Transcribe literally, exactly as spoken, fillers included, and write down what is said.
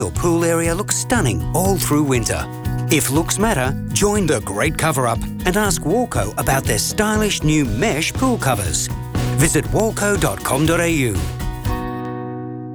your pool area look stunning all through winter. If looks matter, join the great cover-up and ask Walco about their stylish new mesh pool covers. Visit walco dot com dot a u.